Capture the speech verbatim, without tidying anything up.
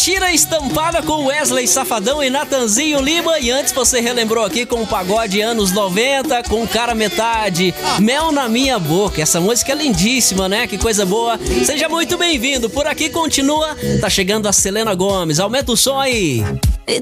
Mentira Estampada com Wesley Safadão e Natanzinho Lima. E antes você relembrou aqui com o pagode anos noventa, com Cara Metade, Mel na Minha Boca. Essa música é lindíssima, né? Que coisa boa. Seja muito bem-vindo. Por aqui continua, tá chegando a Selena Gomes. Aumenta o som aí. E